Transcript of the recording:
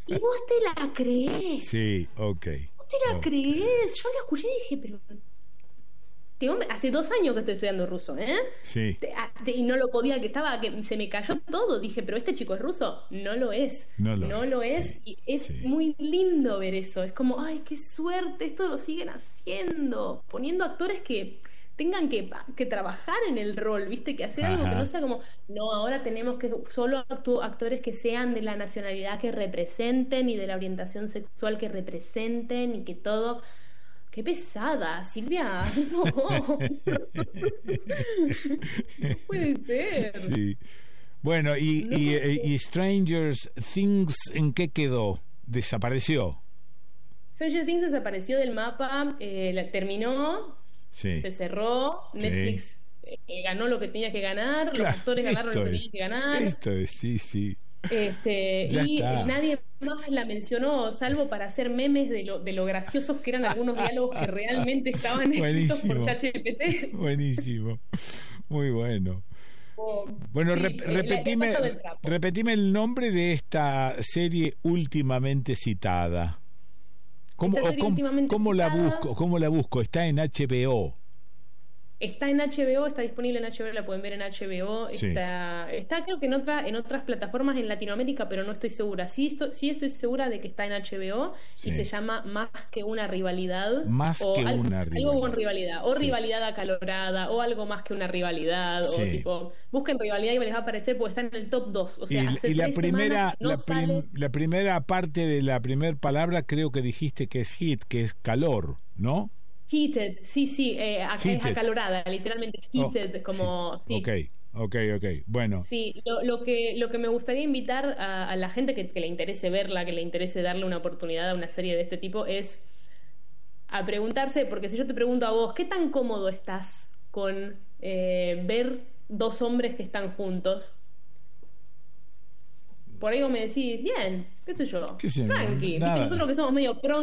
¿Y vos te la creés? Sí, ok. ¿Vos te la Ok. creés? Yo la escuché y dije, pero... Hace 2 años que estoy estudiando ruso, ¿eh? Sí, Y no lo podía, que se me cayó todo. Dije, pero este chico es ruso. No lo es. no lo No es. lo es. Sí, Y es sí. muy lindo ver eso. Es como, ay, qué suerte, esto lo siguen haciendo. Poniendo actores que tengan que trabajar en el rol, ¿viste? Que hacer algo que no Ajá. sea como, no, ahora tenemos que solo actores que sean de la nacionalidad que representen y de la orientación sexual que representen y que todo. Qué pesada, Silvia. No, no puede ser. Sí. Bueno, No puede ser. y Stranger Things, ¿en qué quedó? ¿Desapareció? Stranger Things desapareció del mapa, terminó, Sí, se cerró, sí. Netflix ganó lo que tenía que ganar, los Claro, actores ganaron lo que tenían que ganar, esto es, sí, sí. Ya y está. nadie más la mencionó, salvo para hacer memes de lo graciosos que eran algunos diálogos que realmente estaban escritos por Buenísimo, ChatGPT. buenísimo, muy bueno. Bueno, Sí, le ha pasado el trapo. repetime el nombre de esta serie últimamente citada. Esta serie últimamente Cómo la citada busco? ¿Cómo la busco? Está en HBO. está en HBO, está disponible en HBO, la pueden ver en HBO. Sí, Está creo que en otras plataformas en Latinoamérica, pero no estoy segura. Sí estoy segura de que está en HBO y se sí. llama Más que una rivalidad Más o que una algo con rivalidad. rivalidad o Sí, rivalidad acalorada o algo más que una rivalidad o sí. tipo busquen rivalidad y les va a aparecer porque está en el top 2. O sea, hace Y la 3 semanas primera, no sale. la primera parte de la primera palabra creo que dijiste que es hit, que es calor, ¿no? Heated, sí, es Heated. acalorada, literalmente Oh, heated, como ok, sí. ok, ok. Bueno, Sí, lo que me gustaría invitar a la gente que le interese verla, que le interese darle una oportunidad a una serie de este tipo, es a preguntarse, porque si yo te pregunto a vos, ¿qué tan cómodo estás con ver dos hombres que están juntos? Por ahí vos me decís, bien, qué sé yo, qué sé yo, tranqui, viste, nada. nosotros que somos medio pro